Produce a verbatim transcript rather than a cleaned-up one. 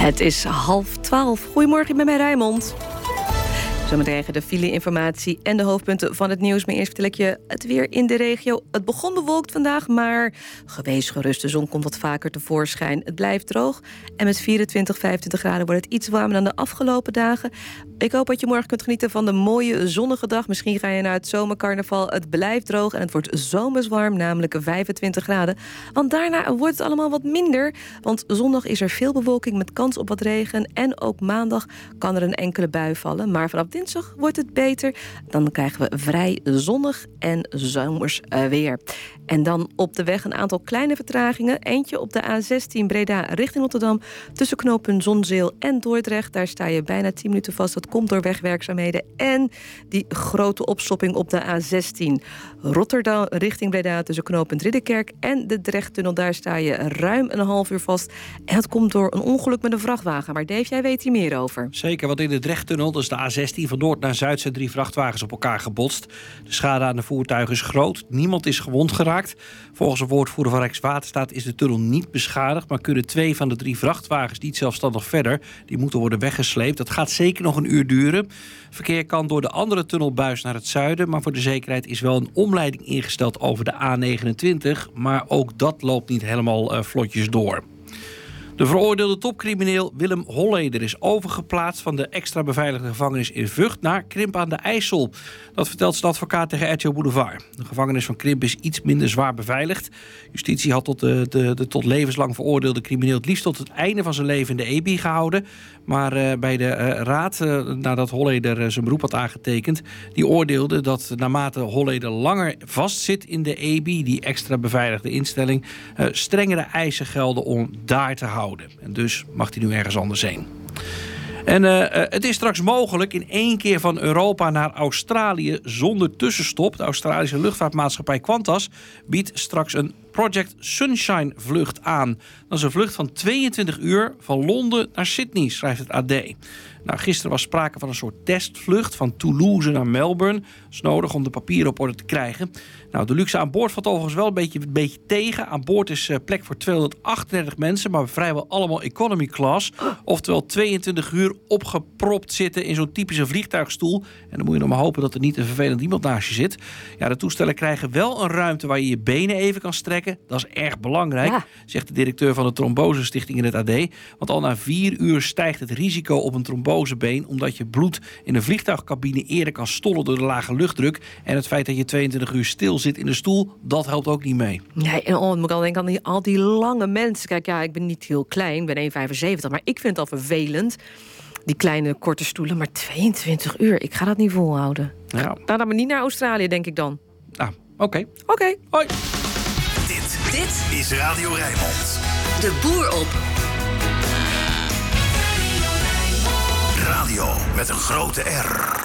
Het is half twaalf. Goedemorgen, met mij Rijmond. Zometeen de file-informatie en de hoofdpunten van het nieuws. Maar eerst vertel ik je het weer in de regio. Het begon bewolkt vandaag, maar geweest gerust. De zon komt wat vaker tevoorschijn. Het blijft droog en met vierentwintig, vijfentwintig graden wordt het iets warmer dan de afgelopen dagen. Ik hoop dat je morgen kunt genieten van de mooie zonnige dag. Misschien ga je naar het zomercarnaval. Het blijft droog en het wordt zomers warm, namelijk vijfentwintig graden. Want daarna wordt het allemaal wat minder. Want zondag is er veel bewolking met kans op wat regen. En ook maandag kan er een enkele bui vallen. Maar vanaf dinsdag wordt het beter. Dan krijgen we vrij zonnig en zomers weer. En dan op de weg een aantal kleine vertragingen. Eentje op de A zestien Breda richting Rotterdam. Tussen knooppunt Zonzeel en Dordrecht. Daar sta je bijna tien minuten vast. Dat komt door wegwerkzaamheden. En die grote opstopping op de A zestien Rotterdam richting Breda. Tussen knooppunt Ridderkerk en de Drechttunnel. Daar sta je ruim een half uur vast. En dat komt door een ongeluk met een vrachtwagen. Maar Dave, jij weet hier meer over. Zeker, want in de Drechttunnel, dat is de A zestien... van noord naar zuid zijn drie vrachtwagens op elkaar gebotst. De schade aan de voertuigen is groot. Niemand is gewond geraakt. Volgens een woordvoerder van Rijkswaterstaat is de tunnel niet beschadigd, maar kunnen twee van de drie vrachtwagens niet zelfstandig verder. Die moeten worden weggesleept. Dat gaat zeker nog een uur duren. Verkeer kan door de andere tunnelbuis naar het zuiden, maar voor de zekerheid is wel een omleiding ingesteld over de A negenentwintig. Maar ook dat loopt niet helemaal uh, vlotjes door. De veroordeelde topcrimineel Willem Holleder is overgeplaatst van de extra beveiligde gevangenis in Vught naar Krimp aan de IJssel. Dat vertelt zijn advocaat tegen R T O Boulevard. De gevangenis van Krimp is iets minder zwaar beveiligd. Justitie had tot de, de, de tot levenslang veroordeelde crimineel het liefst tot het einde van zijn leven in de E B I gehouden. Maar uh, bij de uh, raad, uh, nadat Holleder uh, zijn beroep had aangetekend, die oordeelde dat naarmate Holleder langer vastzit in de E B I, die extra beveiligde instelling, uh, strengere eisen gelden om daar te houden. En dus mag hij nu ergens anders heen. En uh, het is straks mogelijk in één keer van Europa naar Australië zonder tussenstop. De Australische luchtvaartmaatschappij Qantas biedt straks een Project Sunshine vlucht aan. Dat is een vlucht van tweeëntwintig uur van Londen naar Sydney, schrijft het A D. Nou, gisteren was sprake van een soort testvlucht van Toulouse naar Melbourne. Dat is nodig om de papieren op orde te krijgen. Nou, de luxe aan boord valt overigens wel een beetje, een beetje tegen. Aan boord is uh, plek voor tweehonderdachtendertig mensen, maar vrijwel allemaal economy class. Oftewel tweeëntwintig uur opgepropt zitten in zo'n typische vliegtuigstoel. En dan moet je nog maar hopen dat er niet een vervelend iemand naast je zit. Ja, de toestellen krijgen wel een ruimte waar je je benen even kan strekken. Dat is erg belangrijk, ja, zegt de directeur van de Trombosestichting in het A D. Want al na vier uur stijgt het risico op een trombosebeen, omdat je bloed in een vliegtuigcabine eerder kan stollen door de lage luchtdruk. En het feit dat je tweeëntwintig uur stil zit in de stoel, dat helpt ook niet mee. Nee, en oh, moet ik al denken aan die, al die lange mensen. Kijk, ja, ik ben niet heel klein, ik ben één komma vijfenzeventig, maar ik vind het al vervelend. Die kleine, korte stoelen, maar tweeëntwintig uur, ik ga dat niet volhouden. Ja. Nou, dan maar niet naar Australië, denk ik dan. Ah, oké. Okay. Oké. Okay. Hoi. Dit, dit is Radio Rijnmond. De boer op. Radio met een grote R.